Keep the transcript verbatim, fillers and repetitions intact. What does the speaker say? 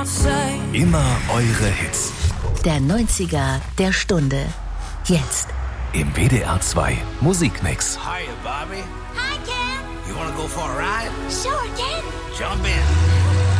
Immer eure Hits. Der neunziger der Stunde. Jetzt. Im W D R zwei Musikmix. Hiya, Bobby. Hi, Ken. You wanna go for a ride? Sure, Ken. Jump in.